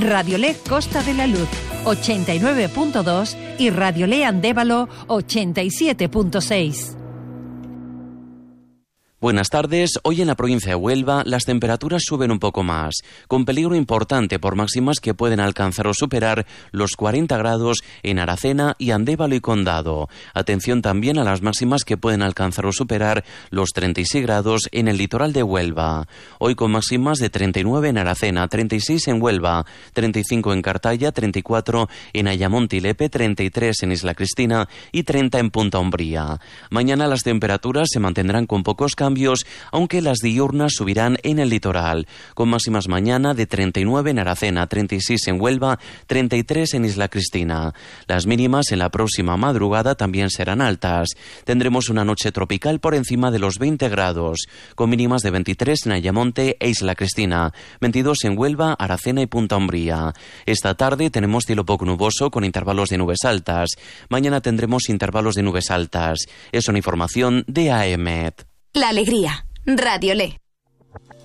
Radiolé Costa de la Luz 89.2 y Radiolé Andévalo 87.6. Buenas tardes. Hoy en la provincia de Huelva las temperaturas suben un poco más, con peligro importante por máximas que pueden alcanzar o superar los 40 grados en Aracena y Andévalo y Condado. Atención también a las máximas que pueden alcanzar o superar los 36 grados en el litoral de Huelva. Hoy con máximas de 39 en Aracena, 36 en Huelva, 35 en Cartaya, 34 en Ayamonte y Lepe, 33 en Isla Cristina y 30 en Punta Umbría. Mañana las temperaturas se mantendrán con pocos cambios, aunque las diurnas subirán en el litoral, con máximas mañana de 39 en Aracena, 36 en Huelva, 33 en Isla Cristina. Las mínimas en la próxima madrugada también serán altas. Tendremos una noche tropical por encima de los 20 grados, con mínimas de 23 en Ayamonte e Isla Cristina, 22 en Huelva, Aracena y Punta Umbría. Esta tarde tenemos cielo poco nuboso con intervalos de nubes altas. Mañana tendremos intervalos de nubes altas. Es una información de AEMET. La alegría. Radiolé.